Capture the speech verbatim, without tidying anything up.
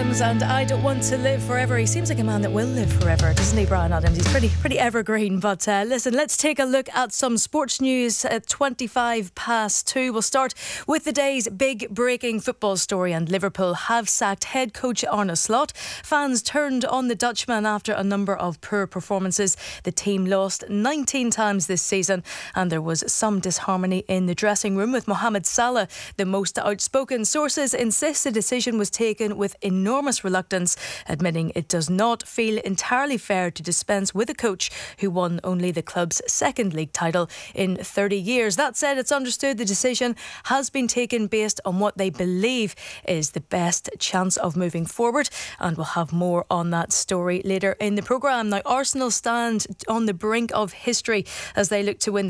Adams and I Don't Want to Live Forever. He seems like a man that will live forever, doesn't he, Bryan Adams? He's pretty pretty evergreen. But uh, listen, let's take a look at some sports news at twenty-five past two. We'll start with the day's big breaking football story, and Liverpool have sacked head coach Arne Slot. Fans turned on the Dutchman after a number of poor performances. The team lost nineteen times this season, and there was some disharmony in the dressing room, with Mohamed Salah the most outspoken. Sources insist the decision was taken with enormous reluctance, admitting it does not feel entirely fair to dispense with a coach who won only the club's second league title in thirty years. That said, it's understood the decision has been taken based on what they believe is the best chance of moving forward, and we'll have more on that story later in the programme. Now, Arsenal stand on the brink of history as they look to win the